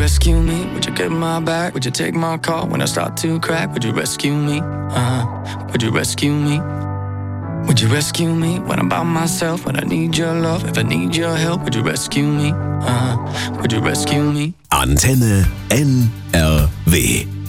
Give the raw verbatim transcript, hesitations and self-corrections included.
rescue me? Would you get my back? Would you take my call when I start to crack? Would you rescue me? Uh-huh. Would you rescue me? Would you rescue me when I'm by myself? When I need your love, if I need your help, would you rescue me? Uh-huh. Would you rescue me? Antenne N R W